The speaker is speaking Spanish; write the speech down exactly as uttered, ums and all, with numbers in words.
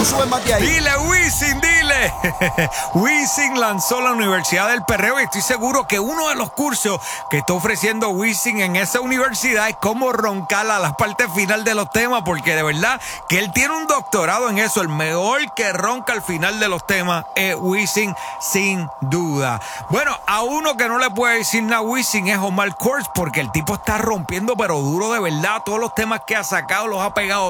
sube más de ahí. Dile, Wisin, dile. Wisin lanzó la Universidad del Perreo y estoy seguro que uno de los cursos que está ofreciendo Wisin en esa universidad es cómo roncar a la parte final de los temas, porque de verdad que él tiene un doctorado en eso. El mejor que ronca al final de los temas es Wisin, sin duda. Bueno, a uno que no le puede decir nada a Wisin es Omar Courtz, porque el tipo está rompiendo pero duro de verdad. Todos los temas que ha sacado los ha pegado